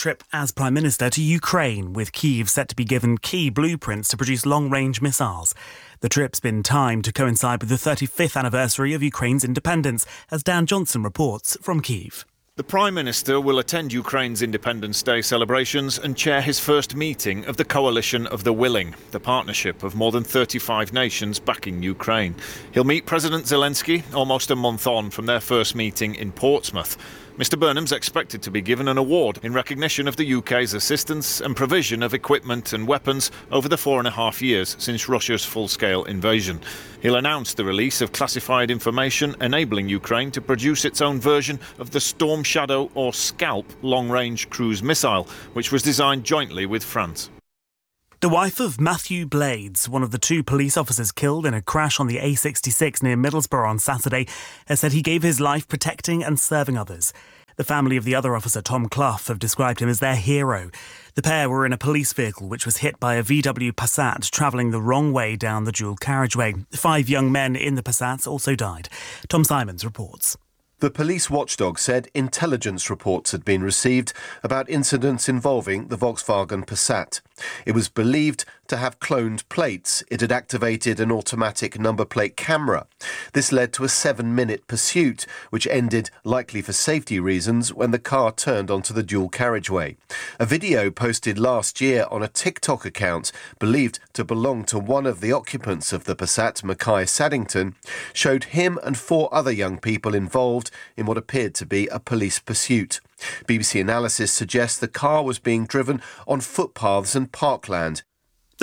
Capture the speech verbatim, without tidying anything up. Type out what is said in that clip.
trip as Prime Minister to Ukraine, with Kyiv set to be given key blueprints to produce long-range missiles. The trip's been timed to coincide with the thirty-fifth anniversary of Ukraine's independence, as Dan Johnson reports from Kyiv. The Prime Minister will attend Ukraine's Independence Day celebrations and chair his first meeting of the Coalition of the Willing, the partnership of more than thirty-five nations backing Ukraine. He'll meet President Zelensky almost a month on from their first meeting in Portsmouth. Mister Burnham's expected to be given an award in recognition of the U K's assistance and provision of equipment and weapons over the four and a half years since Russia's full-scale invasion. He'll announce the release of classified information enabling Ukraine to produce its own version of the Storm Shadow or Scalp long-range cruise missile, which was designed jointly with France. The wife of Matthew Blades, one of the two police officers killed in a crash on the A sixty-six near Middlesbrough on Saturday, has said he gave his life protecting and serving others. The family of the other officer, Tom Clough, have described him as their hero. The pair were in a police vehicle which was hit by a V W Passat travelling the wrong way down the dual carriageway. Five young men in the Passat also died. Tom Simons reports. The police watchdog said intelligence reports had been received about incidents involving the Volkswagen Passat. It was believed to have cloned plates. It had activated an automatic number plate camera. This led to a seven-minute pursuit, which ended, likely for safety reasons, when the car turned onto the dual carriageway. A video posted last year on a TikTok account, believed to belong to one of the occupants of the Passat, Mackay Saddington, showed him and four other young people involved in what appeared to be a police pursuit. B B C analysis suggests the car was being driven on footpaths and parkland.